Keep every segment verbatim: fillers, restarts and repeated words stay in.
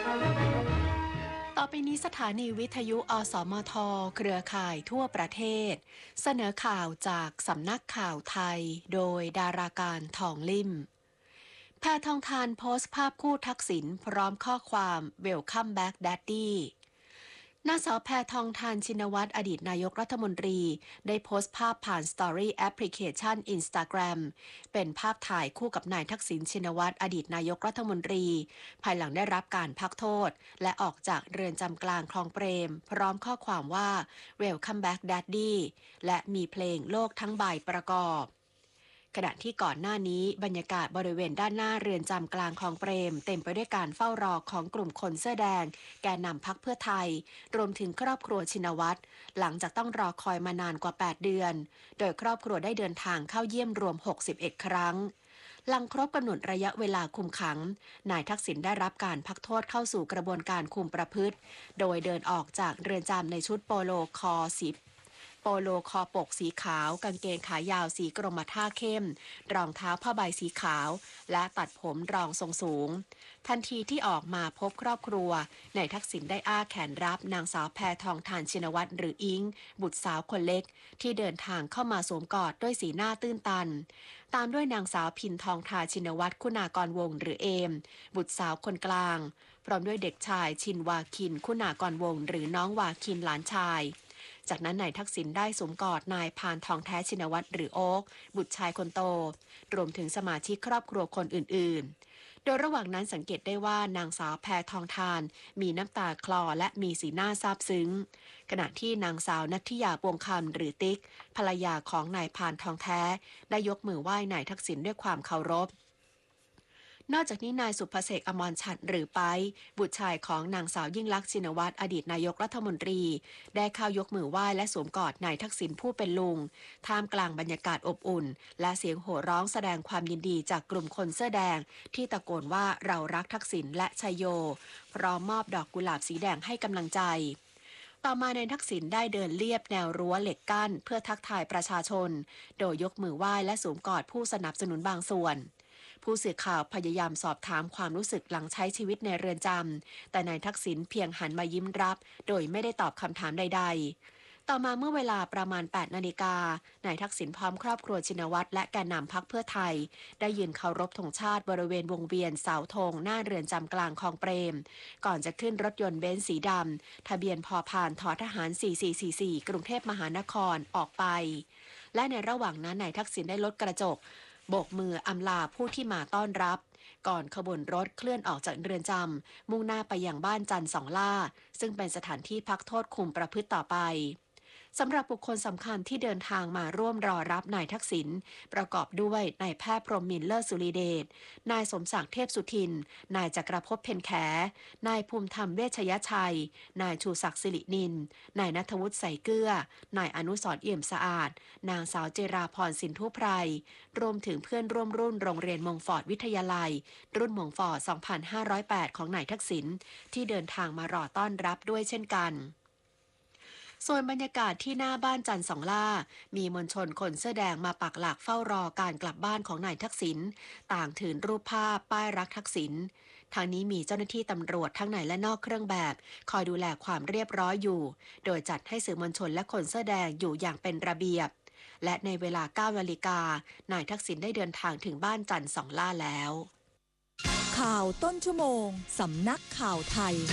ต่อไปนี้สถานีวิทยุอสมทเครือข่ายทั่วประเทศเสนอข่าวจากสำนักข่าวไทยโดยดาราการทองลิ่มแพทองธารโพสต์ภาพคู่ทักษิณพร้อมข้อความ Welcome back Daddy นางสาวแพทองธารชินวัตรอดีตนายกรัฐมนตรีได้โพสต์ภาพผ่านสตอรี่แอปพลิเคชัน Instagram เป็นภาพถ่ายคู่กับนายทักษิณชินวัตรอดีตนายกรัฐมนตรีภายหลังได้รับการพักโทษและออกจากเรือนจำกลางคลองเปรมพร้อมข้อความว่า Welcome back Daddy และมีเพลงโลกทั้งใบประกอบขณะที่ก่อนหน้านี้บรรยากาศบริเวณด้านหน้าเรือนจำกลางคลองเปรมเต็มไปด้วยการเฝ้ารอของกลุ่มคนเสื้อแดงแกนนำพรรคเพื่อไทยรวมถึงครอบครัวชินวัตรหลังจากต้องรอคอยมานานกว่าแปดเดือนโดยครอบครัวได้เดินทางเข้าเยี่ยมรวมหกสิบเอ็ดครั้งหลังครบกำหนดระยะเวลาคุมขังนายทักษิณได้รับการพักโทษเข้าสู่กระบวนการคุมประพฤติโดยเดินออกจากเรือนจำในชุดโปโลคอสีโปโลคอปกสีขาวกางเกงขายาวสีกรมท่าเข้มรองเท้าผ้าใบสีขาวและตัดผมรองทรงสูงทันทีที่ออกมาพบครอบครัวนายทักษิณได้อ้าแขนรับนางสาวแพทองธารชินวัตรหรืออิงบุตรสาวคนเล็กที่เดินทางเข้ามาสวมกอดด้วยสีหน้าตื้นตันตามด้วยนางสาวพินทองทาชินวัตรคุณากรวงศ์หรือเอมบุตรสาวคนกลางพร้อมด้วยเด็กชายชินวาคินคุณากรวงศ์หรือน้องวาคินหลานชายจากนั้นนายทักษิณได้สวมกอดนายพานทองแท้ชินวัตรหรือโอ๊กบุตรชายคนโตรวมถึงสมาชิกครอบครัวคนอื่นๆโดยระหว่างนั้นสังเกตได้ว่านางสาวแพทองธารมีน้ำตาคลอและมีสีหน้าซาบซึ้งขณะที่นางสาวนัทธิยาปวงคำหรือติ๊กภรรยาของนายพานทองแท้ได้ยกมือไหว้นายทักษิณด้วยความเคารพนอกจากนี้นายสุภเสกอมรฉัตรหรือไปบุตรชายของนางสาวยิ่งลักษณ์ชินวัตรอดีตนายกรัฐมนตรีได้เข้ายกมือไหว้และสวมกอดนายทักษิณผู้เป็นลุงท่ามกลางบรรยากาศอบอุ่นและเสียงโห่ร้องแสดงความยินดีจากกลุ่มคนเสื้อแดงที่ตะโกนว่าเรารักทักษิณและชัยโยพร้อมมอบดอกกุหลาบสีแดงให้กำลังใจต่อมานายทักษิณได้เดินเลียบแนวรั้วเหล็กกั้นเพื่อทักทายประชาชนโดยยกมือไหว้และสวมกอดผู้สนับสนุนบางส่วนผู้สื่อข่าวพยายามสอบถามความรู้สึกหลังใช้ชีวิตในเรือนจำแต่นายทักษิณเพียงหันมายิ้มรับโดยไม่ได้ตอบคำถามใดๆต่อมาเมื่อเวลาประมาณแปดนาฬิกานายทักษิณพร้อมครอบครัวชินวัตรและแกนนำพรรคเพื่อไทยได้ยืนเคารพธงชาติบริเวณวงเวียนเสาธงหน้าเรือนจำกลางคลองเปรมก่อนจะขึ้นรถยนต์เบนซ์สีดำทะเบียนพอผ่านททหารสี่สี่สี่สี่กรุงเทพมหานครออกไปและในระหว่างนั้นนายทักษิณได้ลดกระจกโบกมืออำลาผู้ที่มาต้อนรับก่อนขบวนรถเคลื่อนออกจากเรือนจำมุ่งหน้าไปยังบ้านจันทร์สองล่าซึ่งเป็นสถานที่พักโทษคุมประพฤติต่อไปสำหรับบุคคลสำคัญที่เดินทางมาร่วมรอรับนายทักษิณประกอบด้วยนายแพทย์พรหมมินทร์เลิศสุริเดชนายสมศักดิ์เทพสุทินนายจักรภพเพ็ญแขนายภูมิธรรมเวชยชัยนายชูศักดิ์สิรินินนายณัฐวุฒิใสเกลือนายอนุสรณ์เอี่ยมสะอาดนางสาวเจราพรสินทุไพรรวมถึงเพื่อนร่วมรุ่นโรงเรียนมงฟอร์ดวิทยาลัยรุ่นมงฟอร์ด สองพันห้าร้อยแปด ของนายทักษิณที่เดินทางมารอต้อนรับด้วยเช่นกันส่วนบรรยากาศที่หน้าบ้านจันทร์สองล่ามีมวลชนคนเสื้อแดงมาปักหลักเฝ้ารอการกลับบ้านของนายทักษิณต่างถือรูปภาพป้ายรักทักษิณทางนี้มีเจ้าหน้าที่ตำรวจทั้งในและนอกเครื่องแบบคอยดูแลความเรียบร้อยอยู่โดยจัดให้สื่อมวลชนและคนเสื้อแดงอยู่อย่างเป็นระเบียบและในเวลา เก้านาฬิกานายทักษิณได้เดินทางถึงบ้านจันทร์สองล่าแล้วข่าวต้นชั่วโมงสำนักข่าวไทย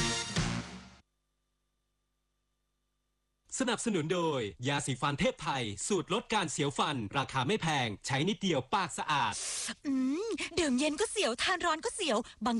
สนับสนุนโดยยาสีฟันเทพไทยสูตรลดการเสียวฟันราคาไม่แพงใช้นิดเดียวปากสะอาดอืมดื่มเย็นก็เสียวทานร้อนก็เสียวบาง